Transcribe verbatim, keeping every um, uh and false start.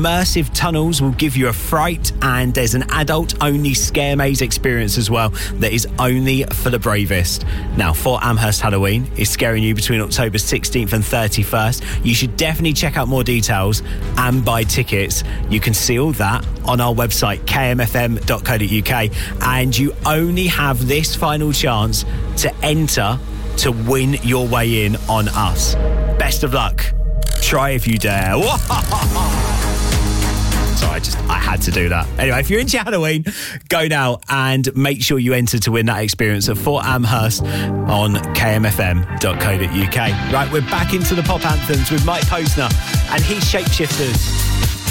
immersive tunnels will give you a fright, and there's an adult-only scare maze experience as well that is only for the bravest. Now, Fort Amherst Halloween is scaring you between October sixteenth and thirty-first. You should definitely check out more details and buy tickets. You can see all that on our website, k m f m dot co dot u k, and you only have this final chance to enter to win your way in on us. Best of luck. Try if you dare. Sorry, I just I had to do that. Anyway, if you're into Halloween, go now and make sure you enter to win that experience at Fort Amherst on k m f m dot co dot u k. Right, we're back into the pop anthems with Mike Posner and his Shapeshifters.